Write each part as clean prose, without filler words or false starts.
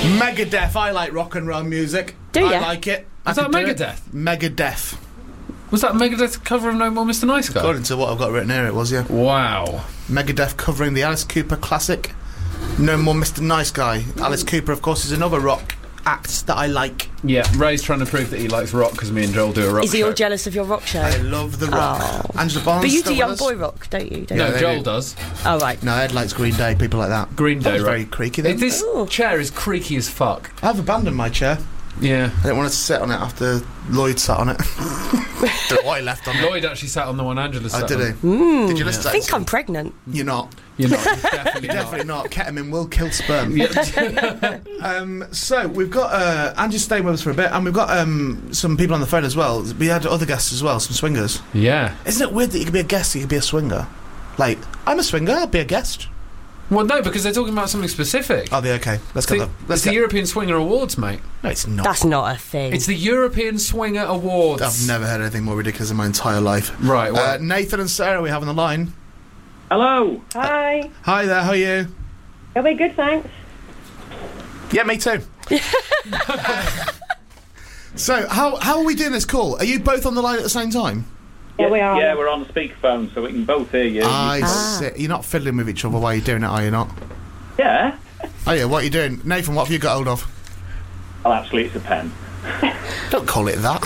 Megadeth. I like rock and roll music. Do ya? I like it. Is that Megadeth? Megadeth. Was that Megadeth cover of No More Mr. Nice Guy? According to what I've got written here, it was, yeah. Wow. Megadeth covering the Alice Cooper classic No More Mr. Nice Guy. Alice Cooper, of course, is another rock act that I like. Yeah, Ray's trying to prove that he likes rock because me and Joel do a rock Is he show. all jealous of your rock show? I love the rock. Oh. Angela Barnes. But you still do young with boy us? rock, don't you? No, they Joel do. does. Oh, right. No, Ed likes Green Day, people like that. Green Day, That's right. very creaky then. This Ooh. chair is creaky as fuck. I've abandoned my chair. Yeah. I didn't want to sit on it after Lloyd sat on it. Don't know why he left on it. Lloyd actually sat on the one Angela sat Oh, did he? on. Did you listen to I that? think I'm pregnant. You're not. You're not. You're definitely You're definitely not. Ketamine will kill sperm. Yeah. So we've got Angie's staying with us for a bit, and we've got some people on the phone as well. We had other guests as well, some swingers. Yeah. Isn't it weird that you could be a guest, you could be a swinger? Like, I'm a swinger, I'll be a guest. Well, no, because they're talking about something specific. Oh, they're okay. Let's It's go. the, Let's it's the go. European Swinger Awards, mate. No, it's not. That's not a thing. It's the European Swinger Awards. I've never heard anything more ridiculous in my entire life. Right, well, Nathan and Sarah we have on the line. Hello. Hi. Hi there, how are you? Are we good, thanks? Yeah, me too. So, how are we doing this call? Are you both on the line at the same time? Yeah, we are. Yeah, we're on the speakerphone, so we can both hear you. I see. You're not fiddling with each other while you're doing it, are you not? Yeah. Oh yeah, what are you doing? Nathan, what have you got hold of? Well, actually, it's a pen. Don't call it that.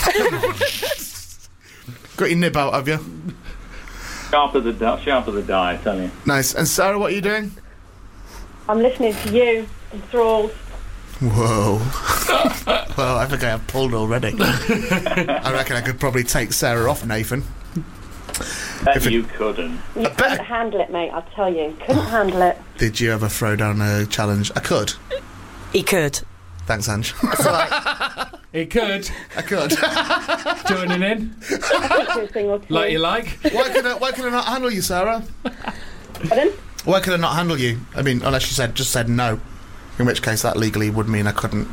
Got your nib out, have you? Sharp as the die, I tell you. Nice. And Sarah, what are you doing? I'm listening to you, enthralled. Whoa. Well, I think I have pulled already. I reckon I could probably take Sarah off Nathan. Bet you couldn't. You couldn't handle it, mate, I'll tell you. Couldn't handle it. Did you ever throw down a challenge? I could. He could. Thanks, Ange. That's all right. it could. I could. Joining in, Do a thing or two. like you like. Why can I not handle you, Sarah? Pardon? Why could I not handle you? I mean, unless you just said no. In which case, that legally would mean I couldn't.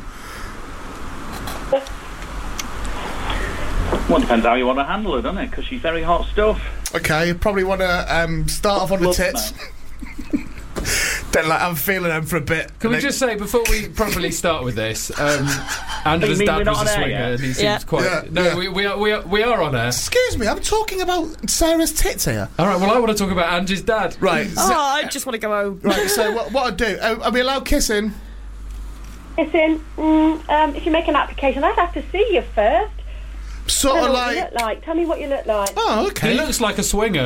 Well, it depends how you want to handle her, doesn't it? Because she's very hot stuff. Okay, you probably want to start off on the Look, tits. Then, like, I'm feeling them for a bit. Can we And just say, before we properly start with this, Angela's You mean dad we're not was a on air swinger yet? and he seems Yeah. quite... Yeah, no, yeah. we are on air. Excuse me, I'm talking about Sarah's tits here. All right, well, I want to talk about Angie's dad. Right. Oh, I just want to go home. Right, so what I'd do, are we allowed kissing? Listen, if you make an application, I'd have to see you first. Sort Tell of me what you like... look like. Tell me what you look like. Oh, He okay. looks like a swinger.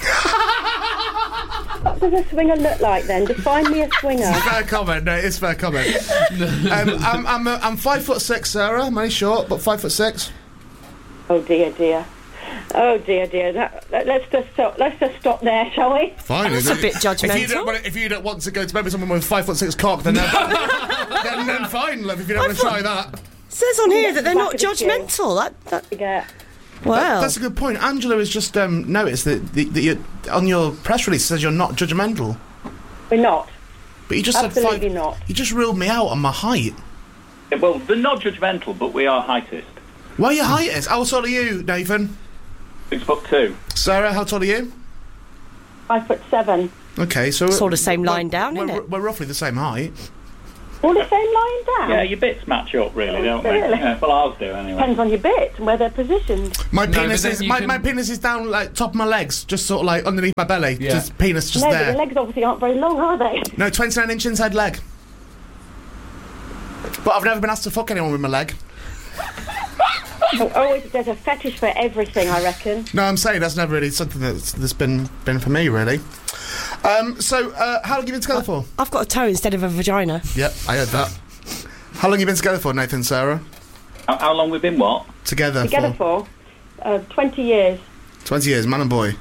What does a swinger look like then? Define me a swinger. Fair comment, no, it's fair comment. I'm 5'6", Sarah. I'm only short, but 5'6". Oh dear. Oh dear. Let's just stop there, shall we? Fine. That's a bit judgmental. If you don't want to go to bed with someone with 5'6" cock, then then fine, love. If you don't want to try that. Says on here that they're not Back of the queue. judgmental. That Yeah. well. That's a good point. Angela has just noticed that you on your press release says you're not judgmental, We're not. but you just Absolutely said not. You just ruled me out on my height. Yeah, well, they're not judgmental, but we are heightist. Why your height is? How tall are you, Nathan? 6'2". Sarah, how tall are you? 5'7". Okay, so It's all the same line down, we're, isn't it? We're roughly the same height. All the same lying down? Yeah, your bits match up, really, don't they? Really? Yeah, well, ours do, anyway. Depends on your bit and where they're positioned. My No, penis but then is you my can- penis is down like top of my legs, just sort of like underneath my belly. Yeah. Just penis just No, but there. your legs obviously aren't very long, are they? No, 29 inch inside leg. But I've never been asked to fuck anyone with my leg. There's a fetish for everything, I reckon. No, I'm saying that's never really something that's been for me, really. So, how long have you been together for? I've got a toe instead of a vagina. Yep, I heard that. How long have you been together for, Nathan and Sarah? How long we've been what? Together Together for 20 years. 20 years, man and boy.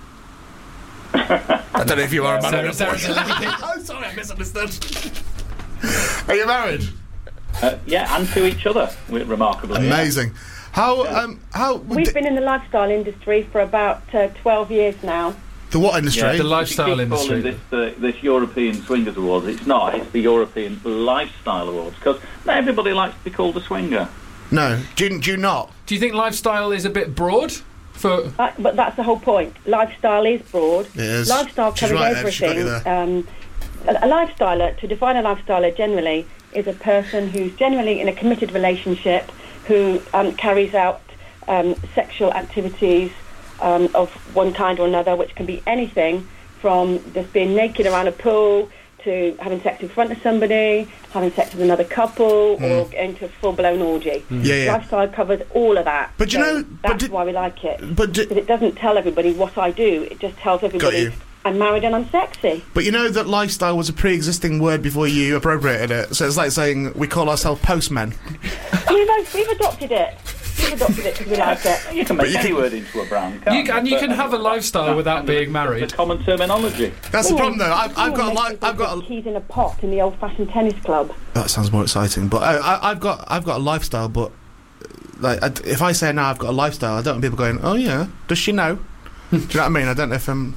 I don't know if you are a man and a boy. Sarah's a lady. I'm sorry, I misunderstood. Are you married? Yeah, and to each other, remarkably. Amazing. How We've been in the lifestyle industry for about 12 years now. the what industry? Yeah, the If lifestyle you keep calling industry. this European Swingers Awards, it's not. It's the European Lifestyle Awards, because not everybody likes to be called a swinger. No, do you not? Do you think lifestyle is a bit broad? But that's the whole point. Lifestyle is broad. It is. Lifestyle She's covers right there, she's got you everything. a lifestyler, to define a lifestyler generally, is a person who's generally in a committed relationship, who carries out sexual activities of one kind or another, which can be anything from just being naked around a pool to having sex in front of somebody, having sex with another couple, or going to a full-blown orgy. Lifestyle covers all of that. But that's why we like it. But because it doesn't tell everybody what I do. It just tells everybody I'm married and I'm sexy. But you know that lifestyle was a pre-existing word before you appropriated it. So it's like saying we call ourselves postmen. We've adopted it. We've adopted it because we like it. You can make any word into a brand, can't you? And you can have a lifestyle without being married. It's a common terminology. That's the problem, though. I've got keys in a pot in the old-fashioned tennis club. That sounds more exciting. But I've got a lifestyle. But if I say now I've got a lifestyle, I don't want people going, "Oh yeah, does she know?" Do you know what I mean? I don't know if I'm.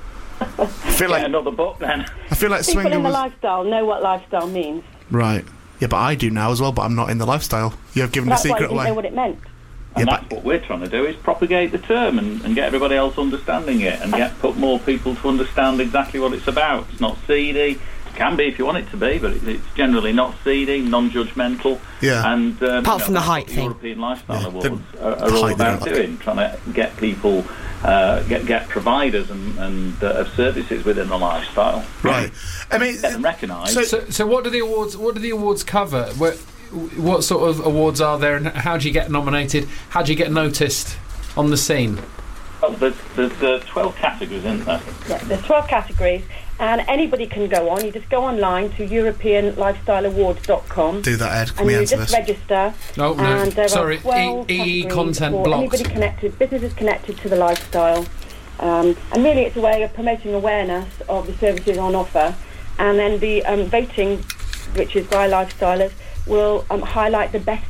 I feel like another book then. I feel like people swinging in the was lifestyle know what lifestyle means. Right. Yeah, but I do now as well. But I'm not in the lifestyle. You have given the secret away. That's why you didn't know what it meant. And that's what we're trying to do, is propagate the term and get everybody else understanding it, and put more people to understand exactly what it's about. It's not seedy. It can be if you want it to be, but it's generally not seedy, non-judgmental. Yeah. And apart from the height thing. European Lifestyle Awards are all about doing, trying to get people, get providers and of services within the lifestyle. Right. I mean, get them recognised. So what do the awards cover? What sort of awards are there, and how do you get nominated? How do you get noticed on the scene? Well, there's 12 categories, isn't there? Yeah, there's 12 categories, and anybody can go on. You just go online to EuropeanLifestyleAwards.com. Do that, Ed. Can and we you answer just this? register. Oh, no. And there Sorry, are 12 EE content for blocked. anybody connected, businesses connected to the lifestyle. And really it's a way of promoting awareness of the services on offer. And then the voting, which is by lifestylers, will highlight the best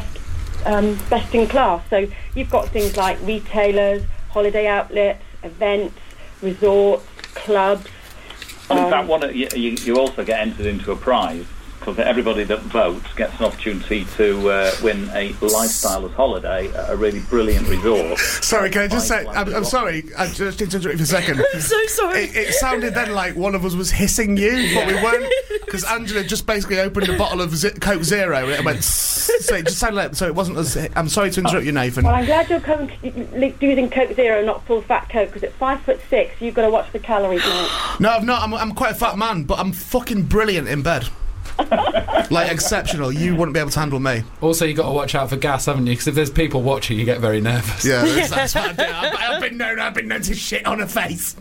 in class. So you've got things like retailers, holiday outlets, events, resorts, clubs. And in fact, you also get entered into a prize, because everybody that votes gets an opportunity to win a lifestyler's holiday at a really brilliant resort. Sorry, can I just say, I'm sorry, I just need to interrupt you for a second. I'm so sorry. It sounded then like one of us was hissing you, but we weren't, because Angela just basically opened a bottle of Coke Zero and it went so it just sounded like, so it wasn't as, I'm sorry to interrupt you, Nathan. Well, I'm glad you're using Coke Zero, not full fat Coke, because at 5'6", you've got to watch the calories now. No, I've not, I'm quite a fat man, but I'm fucking brilliant in bed. Like, exceptional. You wouldn't be able to handle me. Also, you've got to watch out for gas, haven't you? Because if there's people watching, you get very nervous. Yeah, that's what I do. I've been known to shit on a face.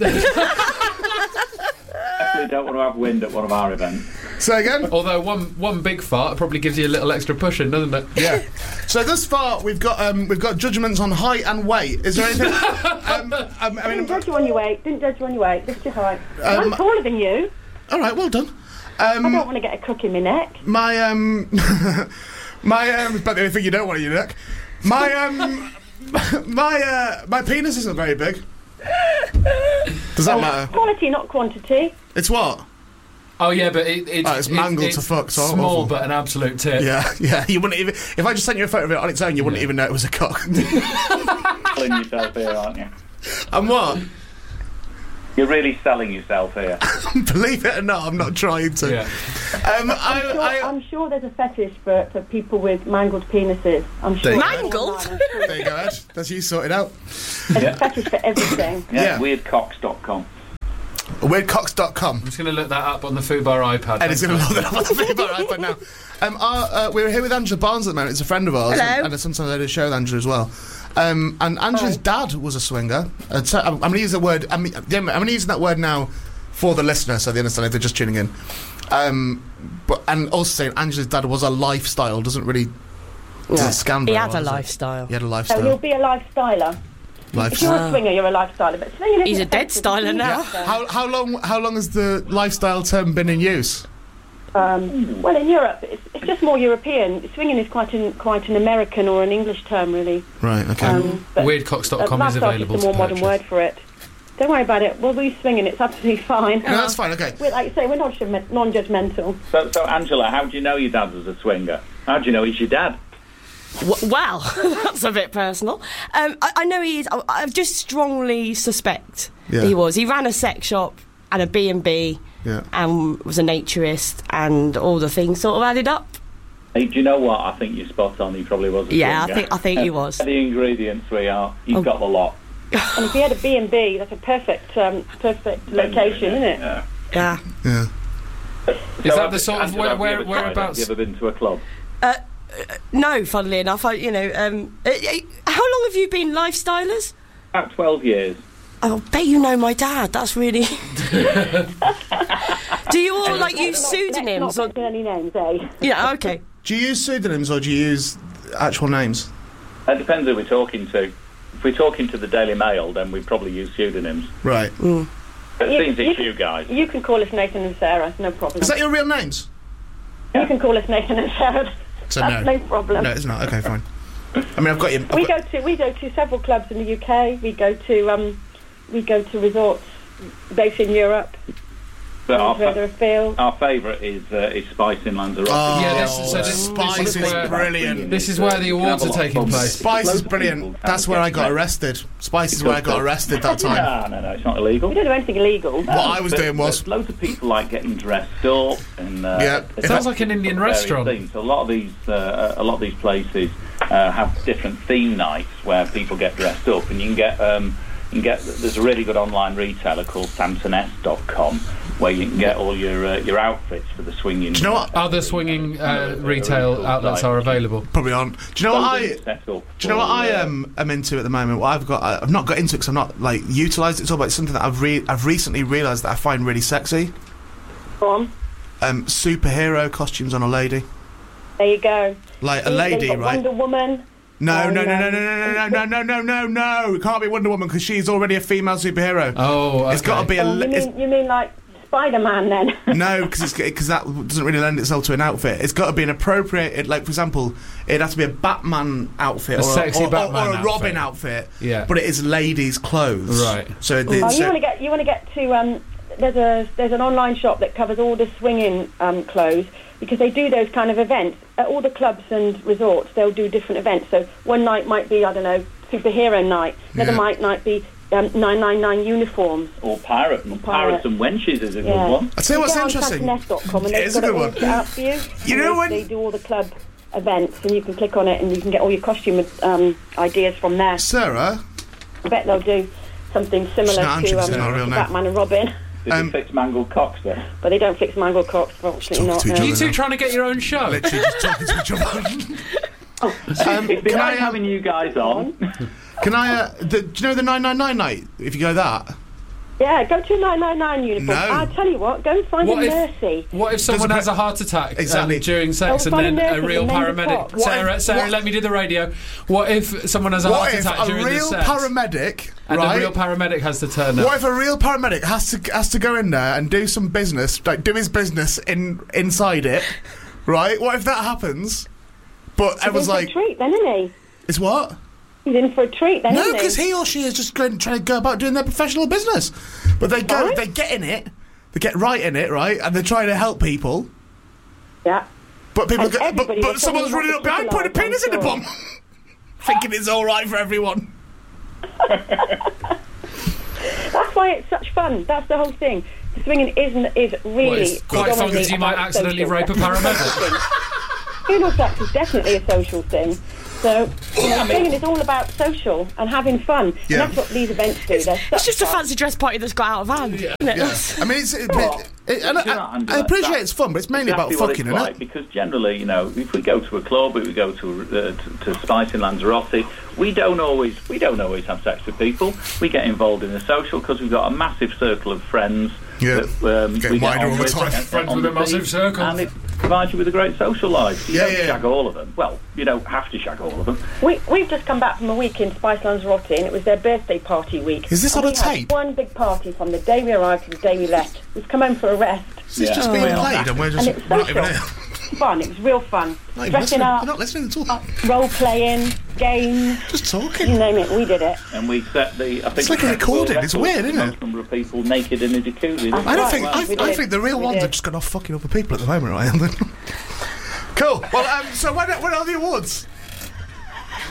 Definitely don't want to have wind at one of our events. Say again? Although one big fart probably gives you a little extra pushing, doesn't it? Yeah. So thus far we've got judgments on height and weight. Is there anything? Didn't judge you on your weight. Just your height. I'm taller than you. All right, well done. I don't want to get a crook in my neck. My but the only thing you don't want in your neck. My penis isn't very big. Does that matter? Quality, not quantity. It's what? Oh yeah, but it's mangled to fuck. So small, awful. but an absolute tit. Yeah. You wouldn't even, if I just sent you a photo of it on its own, you wouldn't even know it was a cock. Selling yourself here, aren't you? And what? You're really selling yourself here. Believe it or not, I'm not trying to. Yeah. I'm sure there's a fetish for people with mangled penises. I'm sure. Mangled? There you go, Ed. That's you sorted out. There's a fetish for everything. Yeah. Weirdcocks.com. Weirdcocks.com. I'm just going to look that up on the Fubar iPad. Ed is going to look that up on the Fubar iPad now. We're here with Angela Barnes at the moment. It's a friend of ours. Hello. And sometimes I do a show with Angela as well. And Angela's dad was a swinger. So I'm going to use the word. I'm going to use that word now for the listener, so they understand if they're just tuning in. And also saying Angela's dad was a lifestyle doesn't really scandal. He had a lifestyle. He had a lifestyle. So he'll be a lifestyler. If you're a swinger, you're a lifestyler. But swinging He's a dead styler now. Yeah. How long has the lifestyle term been in use? Well, in Europe, it's just more European. Swinging is quite an American or an English term, really. Right. Okay. Weirdcocks.com is available. It's a more modern word for it. Don't worry about it. We'll be swinging. It's absolutely fine. No, that's fine. Okay. Like you say, we're not non-judgmental. So Angela, how do you know your dad was a swinger? How do you know he's your dad? Well, that's a bit personal. I know he is. I just strongly suspect he was. He ran a sex shop and a B&B Yeah. and was a naturist, and all the things sort of added up. Hey, do you know what? I think you're spot on. He probably was. Yeah, I think he was. The ingredients we are. You've got the lot. And if you had a B&B, that's a perfect location, isn't it? Yeah. Yeah. Yeah. Is that the sort of Angela, have you ever tried it? whereabouts? Have you ever been to a club? No, funnily enough, how long have you been lifestylers? About 12 years. I bet you know my dad. That's really. Do you all use pseudonyms? Not mention any names, eh? Yeah. Okay. Do you use pseudonyms or do you use actual names? It depends who we're talking to. If we're talking to the Daily Mail, then we probably use pseudonyms. Right. It seems it's you guys. You can call us Nathan and Sarah, no problem. Is that your real names? You can call us Nathan and Sarah. So That's no problem. No, it's not. Okay, fine. I mean, I've got you. We go to several clubs in the UK. We go to resorts based in Europe. But further afield. our favourite is Spice in Lanzarote. Oh, Yeah, this Spice is where- brilliant. This is where the awards are taking place. Spice is brilliant. That's where I got arrested. Spice is where I got arrested that time. No, it's not illegal. We don't do anything illegal. What I was doing was... loads of people like getting dressed up and It sounds like an Indian various restaurant. things. So a lot of these places have different theme nights where people get dressed up, and you can get there's a really good online retailer called SamsonS.com where you can get all your outfits for the swinging. Do you know what? Other swinging retail outlets are available. Probably aren't. Do you know what I am into at the moment? What I've not got into it because I'm not utilised it at all, but it's something that I've recently realised that I find really sexy. Go on. Superhero costumes on a lady. There you go. Like a lady, right? Wonder Woman. No. It can't be Wonder Woman because she's already a female superhero. Oh, okay. It's got to be You mean like Spider-Man then? No, because that doesn't really lend itself to an outfit. It's got to be an appropriate, for example, it'd have to be a Batman outfit, A sexy Batman or a Robin outfit. outfit. Yeah. But it is ladies' clothes. Right. So You want to get to there's an online shop that covers all the swinging clothes, because they do those kind of events at all the clubs and resorts. They'll do different events. So one night might be, I don't know, superhero night. Another night might be 999 uniforms. Or Pirates and Wenches is a good one. I'll tell you what's interesting. And It is a good one. Out for you. You know when they do all the club events, and you can click on it, and you can get all your costume ideas from there. Sarah, I bet they'll do something similar to Batman and Robin. Did they fix mangled cocks then? But they don't fix mangled cocks, fortunately not. Are you two trying to get your own show? literally just talking to each other. It'd be nice having you guys on. Can I? Do you know the 999 night? If you go that. Yeah, go to a 999 uniform. No. I'll tell you what, go and find a Mercy. What if someone has a heart attack during sex and find then a a real paramedic. paramedic? Sarah, let me do the radio. What if someone has a heart attack during the sex? Paramedic, and right? a real paramedic has to turn up. What if a real paramedic has to go in there and do some business, do his business inside it, right? What if that happens? But everyone's like, a treat then, isn't he? It's what? He's in for a treat then, No, isn't he? because he or she is just trying to go about doing their professional business. But they get in it, they get right in it, right? And they're trying to help people. Yeah. But people And but someone's running up behind, putting a penis in the bum. Thinking it's alright for everyone. That's why it's such fun. That's the whole thing. Swinging is really it's quite fun because you might accidentally rape a paramedic. Funeral sex is definitely a social thing. So, swinging is all about social and having fun. Yeah. And that's what these events do. It's just a fancy dress party that's got out of hand. Isn't it? Yeah. I mean, I appreciate it's fun, but it's mainly about fucking, isn't it? Because generally, if we go to a club, if we go to Spice in Lanzarote, we don't always have sex with people. We get involved in the social because we've got a massive circle of friends. Yeah, that, getting wider all the time. Friends with a massive circle. And it provides you with a great social life. You don't yeah. shag all of them. Well, you don't have to shag all of them. We've just come back from a week in Spice Lanzarote, and it was their birthday party week. Is this on a tape? We had one big party from the day we arrived to the day we left. We've come home for a rest. Is this just being played and we're just it's not even here? Fun. It was real fun. Dressing up. We're not listening at all. Role playing, games. Just talking. You name it, we did it. And we set the. I think It's like a recording. It's weird, isn't it? Number of people naked in a jacuzzi. I think the real ones are just going off fucking other people at the moment, right? Cool. Well, so when are the awards?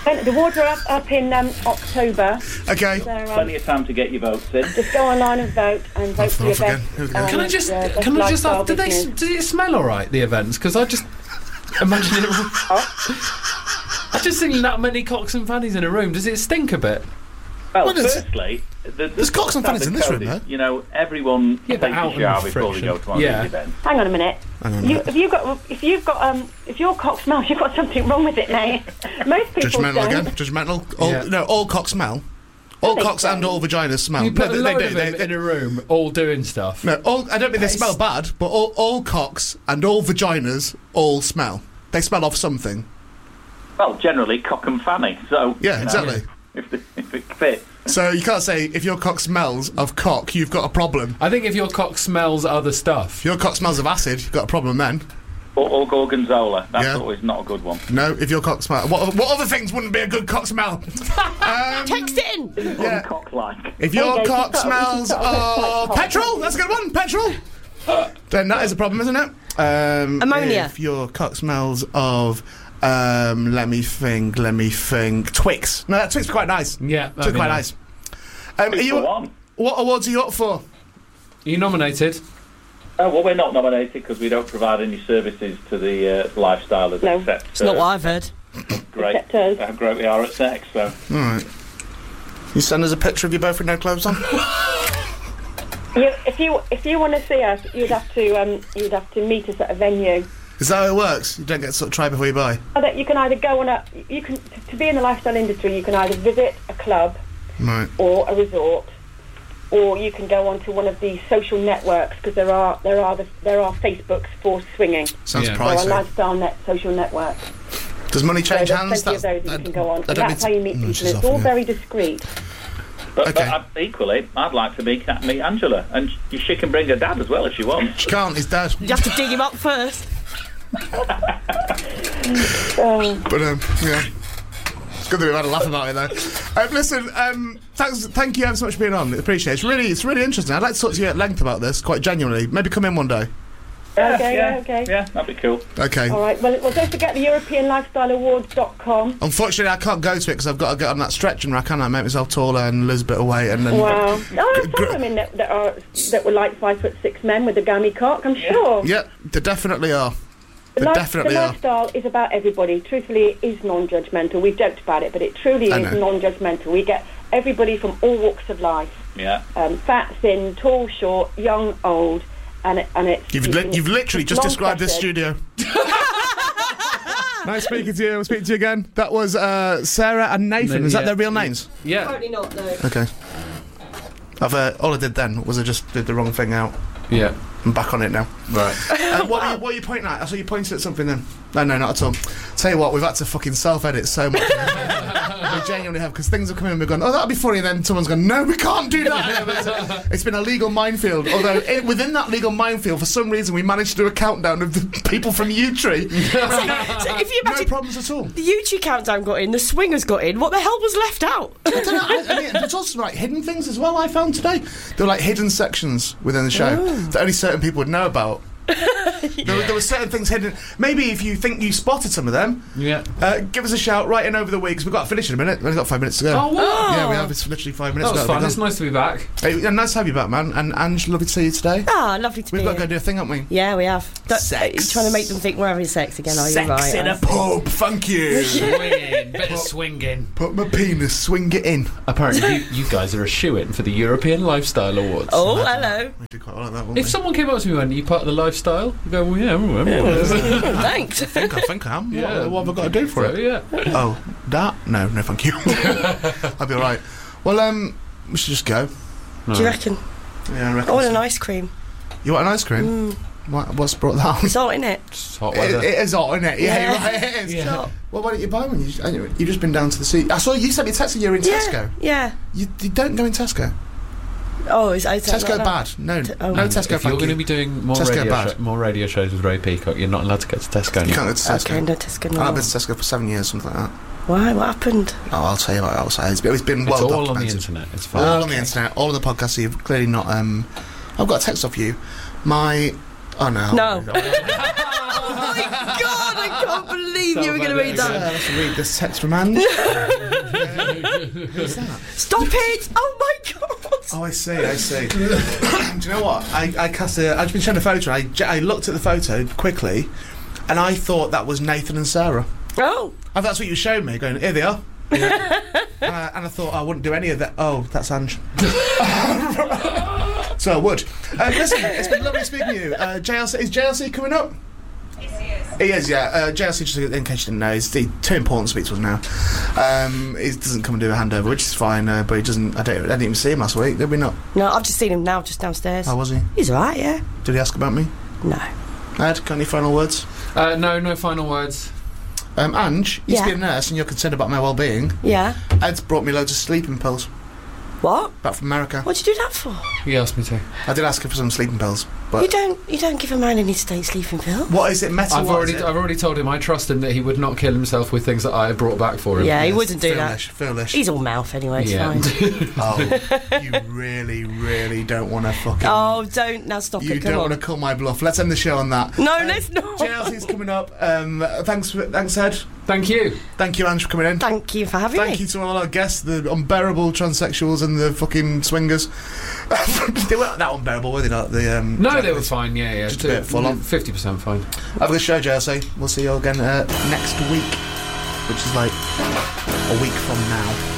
The awards are up in October. Okay. So, Plenty of time to get your votes in. just go online and vote for your off again. best. Here we go. Can I just ask? lifestyle Does business. it smell all right? The events? Because I just imagine it. I just think that many cocks and fannies in a room. Does it stink a bit? Well, Well, it's- firstly, there's cocks and fannies in this room, though. You know, everyone Yeah, but takes out a shower in before they go friction. to one of Yeah. these events. Hang on a minute. Hang on a minute. If your cock smells, you've got something wrong with it, mate. Most people Judgmental don't. again. Judgmental. All, Yeah. No, all cocks smell. All they cocks and don't. all vaginas smell. You put No, a load of they them do. in a room, all doing stuff. No, I don't mean they smell bad, but all cocks and all vaginas all smell. They smell of something. Well, generally, cock and fanny. So Yeah, you know, exactly. If it fits. So you can't say if your cock smells of cock, you've got a problem. I think if your cock smells other stuff. If your cock smells of acid, you've got a problem then. Or gorgonzola. That's Yeah. always not a good one. No, if your cock smells... What other things wouldn't be a good cock smell? Text it in. Yeah. Uncock-like. If your Okay, cock you can smells put a of petrol, that's a good one, petrol. Then that is a problem, isn't it? Ammonia. If your cock smells of... let me think. Twix. No, that Twix is quite nice. Yeah, Twix is quite nice. Are Two for you, one. what awards are you up for? Are you nominated? Well, we're not nominated because we don't provide any services to the lifestylers No. except It's not what I've heard. great, Except us. how great we are at sex. So All right. You send us a picture of you both with no clothes on? If you want to see us, you'd have to meet us at a venue. Is that how it works? You don't get to sort of try before you buy? You can either go on to be in the lifestyle industry, you can either visit a club Right. or a resort, or you can go onto one of the social networks, because there are Facebooks for swinging. Sounds Yeah. There are pricey. lifestyle social networks. Does money So change there's hands? plenty of those that you can go on. I And don't that's mean how to- you meet people. she's It's off, all yeah. very discreet. But Okay. equally, I'd like to meet Angela, and she can bring her dad as well if she wants. She can't, he's dead. You have to dig him up first. But, yeah. It's good that we've had a laugh about it, though. Listen, thank you ever so much for being on. Appreciate it. It's really interesting. I'd like to talk to you at length about this, quite genuinely. Maybe come in one day. Okay. Yeah, that'd be cool. Okay. All right. Well, don't forget the EuropeanLifestyleAwards.com. Unfortunately, I can't go to it because I've got to get on that stretching rack, and I make myself taller and lose a bit of weight. And then, Wow. There's some women that were like 5'6" men with a gammy cock, I'm sure. Yeah, there definitely are. The There definitely the are. lifestyle is about everybody. Truthfully, it is non-judgmental. We've joked about it, but it truly I is know. non-judgmental. We get everybody from all walks of life. Yeah. Fat, thin, tall, short, young, old, and it's... You've literally just described this non-pressured. studio. Nice speaking to you. We'll speak to you again. That was Sarah and Nathan. Is that Yeah. their real names? Yeah. Apparently not, no. Okay. All I did then was I just did the wrong thing out. Yeah. I'm back on it now. Right. What are you pointing at? I saw you pointed at something then. No, not at all. Tell you what, we've had to fucking self-edit so much. We genuinely have, because things have come in and we've gone, oh, that'd be funny, and then someone's gone, no, we can't do that. It's been a legal minefield, although within that legal minefield, for some reason, we managed to do a countdown of the people from U-Tree. So if you No imagine problems at all. the YouTube countdown got in, the swingers got in, what the hell was left out? I don't know, I mean, there's also like hidden things as well, I found today. There were like hidden sections within the show that only certain people would know about. There were certain things hidden. Maybe if you think you spotted some of them, Yeah. give us a shout right in over the weeks. We've got to finish in a minute. We've only got 5 minutes to go. Oh, what? Yeah, we have. It's literally 5 minutes That was to go. fun. It's nice to be back. Hey, nice to have you back, man. And Ange, lovely to see you today. Ah, lovely to We've be got to here. go do a thing, haven't we? Yeah, we have. Sex. You're trying to make them think we're having sex again, are you? Sex Right. in a pub. Thank you. Swinging. Bit of swinging. Put my penis, swing it in. Apparently, you guys are a shoo-in for the European Lifestyle Awards. Oh, hello. We do quite like that, won't If we? someone came up to me and went, "Are you part of the lifestyle?" You go, "Well, yeah, Thanks. I think I am. Yeah. What have I got to do for So, it? yeah. Oh, that? No, thank you. I'll be alright. Well, we should just go. Do you reckon? Yeah, I reckon. I want so. an ice cream. You want an ice cream? What's brought that on? It's hot, innit? It's hot It weather. is hot, isn't it? Yeah, Yeah. you're right, it is. Yeah. It's hot. Well, why don't you buy one? You've just been down to the sea. I saw you sent me a text that you're in Tesco. Yeah. You don't go in Tesco. Oh, it's Tesco like bad. No, oh. no And Tesco. if you're thank going to you. be doing more Tesco more radio shows with Ray Peacock, you're not allowed to go to Tesco You anymore. can't go to Tesco. Okay, no Tesco, no. I've been to Tesco for 7 years, something like that. Why? What happened? Oh, I'll tell you what else. It's been It's well all on the documented. internet. It's fine. All on the internet, all of the podcasts. So you've clearly not. I've got a text off you. Oh no. No. my God, I can't believe you were going to read that. Let's read this text from Ange. Who's that? Stop it! Oh my God! Oh, I see. Do you know what? I've been showing a photo. I looked at the photo quickly, and I thought that was Nathan and Sarah. Oh. And that's what you showed me. Going, here they are. Yeah. And I thought I wouldn't do any of that. Oh, that's Ange. So I would. Listen, it's been lovely speaking to you. JLC, is JLC coming up? Yes, he is. He is, yeah. JLC, just in case you didn't know, he's too important to speak to us now. He doesn't come and do a handover, which is fine, but he doesn't. I didn't even see him last week, did we not? No, I've just seen him now, just downstairs. How was he? He's alright, yeah. Did he ask about me? No. Ed, got any final words? No final words. Ange, you used to be a Yeah. nurse and you're concerned about my well-being. Yeah. Ed's brought me loads of sleeping pills What? back from America. What'd you do that for? He asked me to. I did ask her for some sleeping pills, but You don't give a man any sleeping pill. what is it? Metal? I've already told him I trust him that he would not kill himself with things that I brought back for him. Yeah, he wouldn't do Foolish. He's all mouth anyway, it's Yeah. fine. Oh, you really, really don't want to fucking. Oh, don't. Now stop you it, come don't on. want to call my bluff. Let's end the show on that. No, let's not. JLC's coming up. Thanks, Ed. Thank you. Thank you, Ange, for coming in. Thank you for having me. Thank you to all our guests, the unbearable transsexuals and the fucking swingers. They weren't that unbearable, were they not? No, they were fine. Yeah. Just a bit full on. 50% fine. Have a good show, JLC. We'll see you all again next week, which is like a week from now.